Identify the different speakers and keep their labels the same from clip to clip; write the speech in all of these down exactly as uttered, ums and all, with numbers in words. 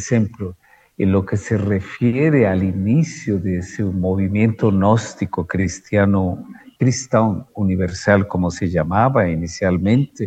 Speaker 1: ejemplo, en lo que se refiere al inicio de ese movimiento gnóstico cristiano, cristão universal, como se llamaba inicialmente,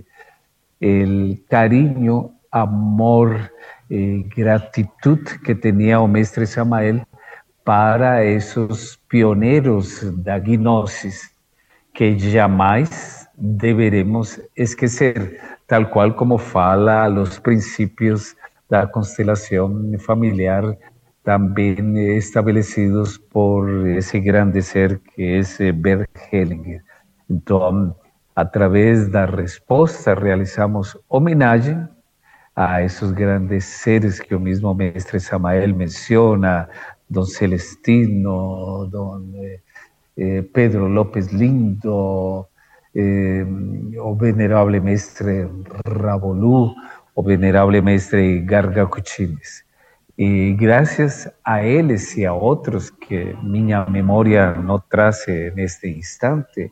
Speaker 1: el cariño, amor, eh, gratitud que tenía o mestre Samael para esos pioneros da gnosis, que jamais deveremos esquecer, tal cual como fala los principios da constelación familiar, también estabelecidos por ese grande ser que es Bert Hellinger. Entonces, a través da resposta, realizamos homenaje a esos grandes seres que o mismo mestre Samael menciona, don Celestino, don eh, eh, Pedro López Lindo, eh, o venerable mestre Ravolú, o venerable mestre Garga Cuchines. Y gracias a eles y a otros que mi memoria no trace en este instante,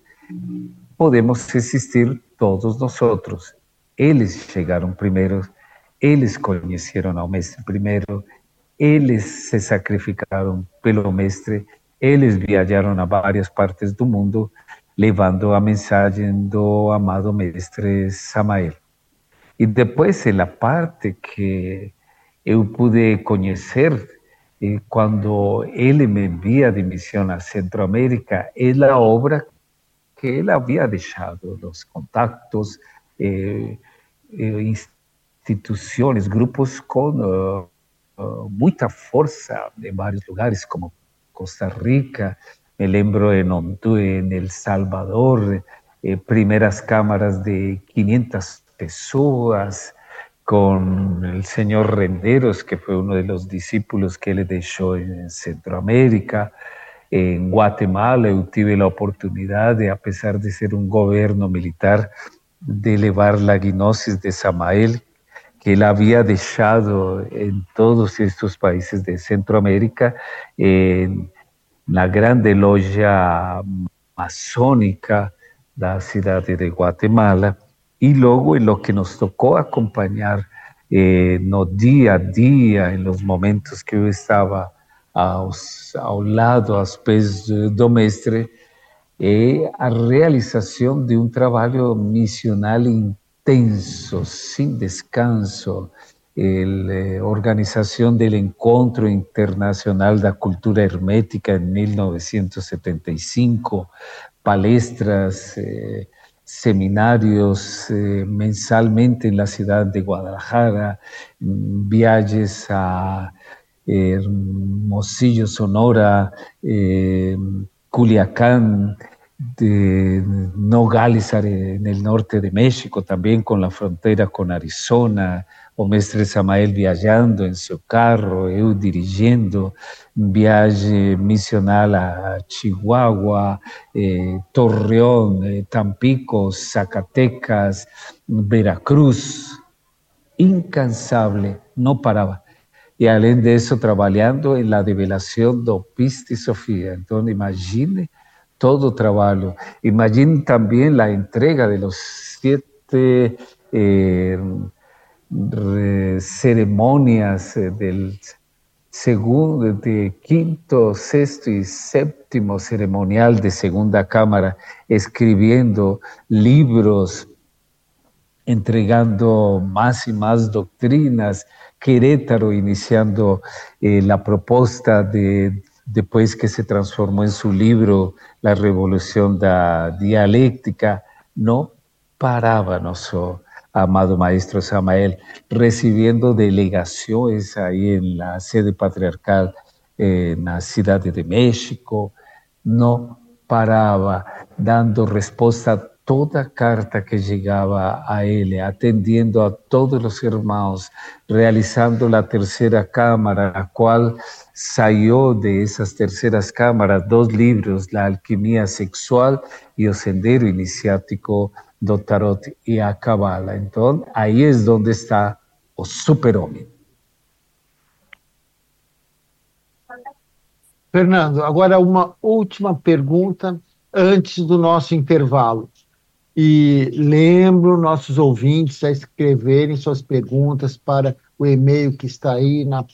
Speaker 1: podemos existir todos nosotros. Eles llegaron primero, eles conheceram ao mestre primeiro, eles se sacrificaram pelo mestre, eles viajaram a várias partes do mundo, levando a mensagem do amado mestre Samael. E depois, a parte que eu pude conhecer, eh, quando ele me envia de missão a Centroamérica, é a obra que ele havia deixado, os contactos, eh, eh, instituições, grupos com uh, uh, muita força em vários lugares, como Costa Rica, me lembro em Honduras, em El Salvador, eh, primeiras câmaras de quinhentas pessoas, com o senhor Renderos, que foi um dos discípulos que ele deixou em Centroamérica. En Guatemala eu tive a oportunidade, apesar de ser um governo militar, de levar a gnosis de Samael, que ele havia deixado em todos estes países de Centroamérica, en, na grande loja masônica da cidade de Guatemala, e logo em lo que nos tocou acompanhar eh, no dia a dia, em los momentos que eu estava aos, ao lado, aos pés do mestre, é a realização de um trabalho missional intenso, sem descanso, a organização do Encontro Internacional da Cultura Hermética em mil novecentos e setenta e cinco, palestras, eh, seminários eh, mensalmente na cidade de Guadalajara, viagens a Hermosillo, Sonora, eh, Culiacán, de Nogales, en el norte de México, también con la frontera con Arizona, o mestre Samael viajando en su carro, eu dirigiendo, viaje misional a Chihuahua, eh, Torreón, eh, Tampico, Zacatecas, Veracruz, incansable, no paraba. E além disso, trabalhando em la develação do Pista e Sofia. Então, imagine todo o trabalho. Imagine também a entrega de los siete eh, cerimônias del segundo, de quinto, sexto e séptimo cerimonial de Segunda Cámara, escrevendo livros, entregando más y más doctrinas, Querétaro iniciando eh, la propuesta de, después que se transformó en su libro La Revolución da Dialéctica, no paraba nuestro amado maestro Samael, recibiendo delegaciones ahí en la sede patriarcal eh, en la Ciudad de México, no paraba, dando respuesta a toda carta que llegaba a él, atendiendo a todos los hermanos, realizando la tercera cámara, la cual salió de esas terceras cámaras dos libros, La Alquimia Sexual y El Sendero Iniciático do Tarot y a Cabala. Entonces, ahí es donde está o super-homem.
Speaker 2: Fernando, agora uma última pergunta antes do nosso intervalo. E lembro nossos ouvintes a escreverem suas perguntas para o e-mail que está aí na